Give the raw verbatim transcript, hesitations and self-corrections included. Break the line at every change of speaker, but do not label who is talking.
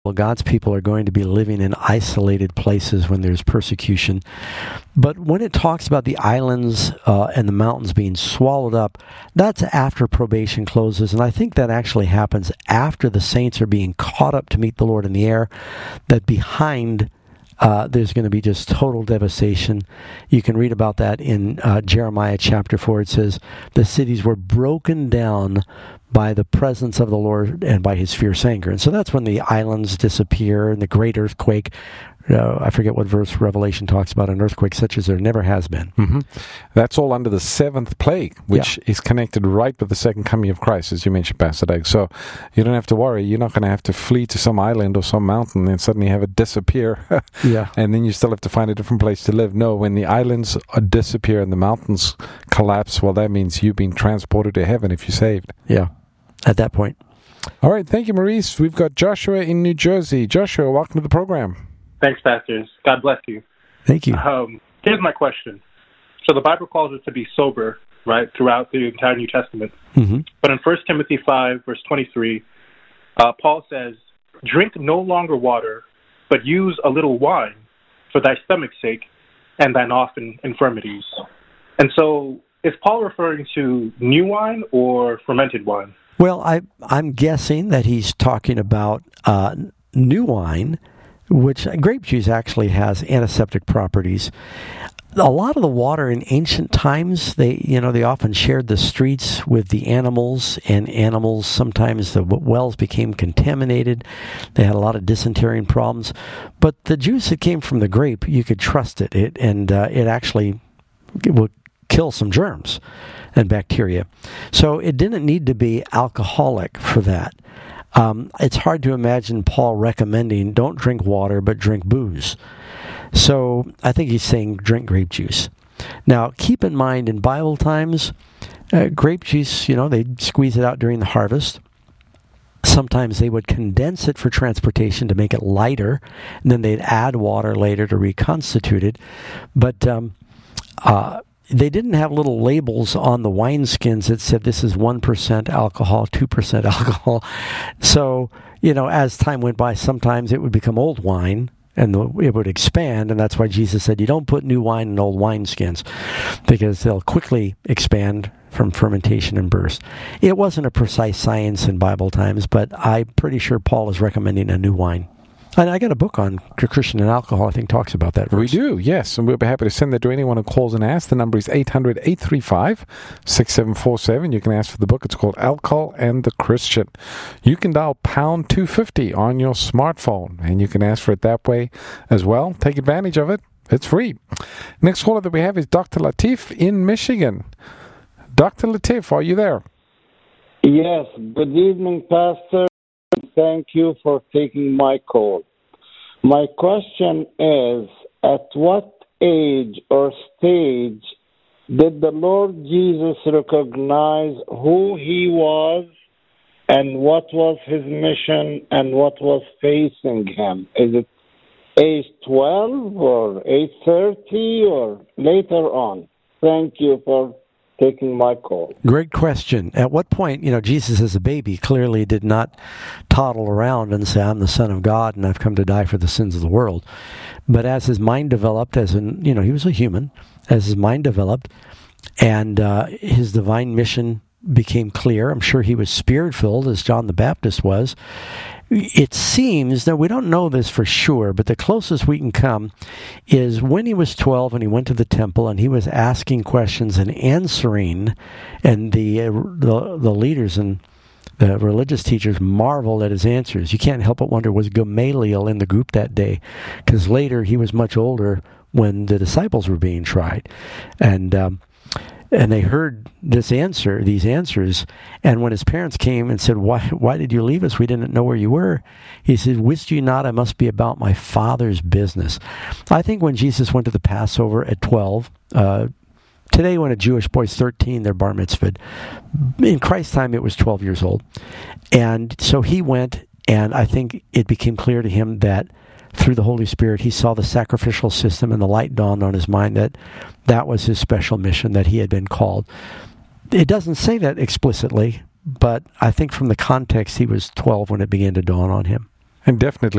Well, God's people are going to be living in isolated places when there's persecution. But when it talks about the islands uh, and the mountains being swallowed up, that's after probation closes. And I think that actually happens after the saints are being caught up to meet the Lord in the air, that behind Uh, there's going to be just total devastation. You can read about that in uh, Jeremiah chapter four. It says, the cities were broken down by the presence of the Lord and by his fierce anger. And so that's when the islands disappear and the great earthquake. Uh, I forget what verse Revelation talks about an earthquake such as there never has been.
Mm-hmm. That's all under the seventh plague, which yeah. is connected right with the second coming of Christ, as you mentioned, Pastor Doug. So you don't have to worry. You're not going to have to flee to some island or some mountain and suddenly have it disappear. yeah. And then you still have to find a different place to live. No, when the islands disappear and the mountains collapse, well, that means you've been transported to heaven if you're saved.
Yeah, at that point.
All right. Thank you, Maurice. We've got Joshua in New Jersey. Joshua, welcome to the program.
Thanks, pastors. God bless you.
Thank you.
Um, here's my question. So the Bible calls us to be sober, right, throughout the entire New Testament.
Mm-hmm.
But in First Timothy five, verse twenty-three, uh, Paul says, drink no longer water, but use a little wine for thy stomach's sake and thine often infirmities. And so is Paul referring to new wine or fermented wine?
Well, I, I'm guessing that he's talking about uh, new wine, which grape juice actually has antiseptic properties. A lot of the water in ancient times, they you know they often shared the streets with the animals, and animals, sometimes the wells became contaminated. They had a lot of dysentery problems. But the juice that came from the grape, you could trust it, it and uh, it actually would kill some germs and bacteria. So it didn't need to be alcoholic for that. Um, it's hard to imagine Paul recommending don't drink water, but drink booze. So I think he's saying drink grape juice. Now, keep in mind, in Bible times, uh, grape juice, you know, they'd squeeze it out during the harvest. Sometimes they would condense it for transportation to make it lighter, and then they'd add water later to reconstitute it. But um, uh they didn't have little labels on the wineskins that said this is one percent alcohol, two percent alcohol. So, you know, as time went by, sometimes it would become old wine and it would expand. And that's why Jesus said you don't put new wine in old wineskins, because they'll quickly expand from fermentation and burst. It wasn't a precise science in Bible times, but I'm pretty sure Paul is recommending a new wine. And I got a book on Christian and alcohol, I think, talks about that verse.
We do, yes. And we'll be happy to send that to anyone who calls and asks. The number is eight hundred, eight three five, six seven four seven. You can ask for the book. It's called Alcohol and the Christian. You can dial pound two fifty on your smartphone, and you can ask for it that way as well. Take advantage of it. It's free. Next caller that we have is Doctor Latif in Michigan. Doctor Latif, are you there?
Yes. Good evening, Pastor. Thank you for taking my call. My question is, at what age or stage did the Lord Jesus recognize who he was and what was his mission and what was facing him? Is it age twelve or age thirty or later on? Thank you for taking my call.
Great question. At what point, you know, Jesus as a baby clearly did not toddle around and say, I'm the Son of God and I've come to die for the sins of the world. But as his mind developed, as in, you know, he was a human, as his mind developed and uh, his divine mission became clear, I'm sure he was spirit-filled as John the Baptist was. It seems that we don't know this for sure, but the closest we can come is when he was twelve and he went to the temple and he was asking questions and answering, and the uh, the, the leaders and the religious teachers marveled at his answers. You can't help but wonder, was Gamaliel in the group that day? Because later he was much older when the disciples were being tried. And um, And they heard this answer, these answers, and when his parents came and said, why why did you leave us? We didn't know where you were. He said, wist you not I must be about my Father's business? I think when Jesus went to the Passover at twelve, uh, today when a Jewish boy's thirteen, they're bar mitzvahed. In Christ's time, it was twelve years old. And so he went, and I think it became clear to him that through the Holy Spirit, he saw the sacrificial system, and the light dawned on his mind that that was his special mission, that he had been called. It doesn't say that explicitly, but I think from the context, he was twelve when it began to dawn on him.
And definitely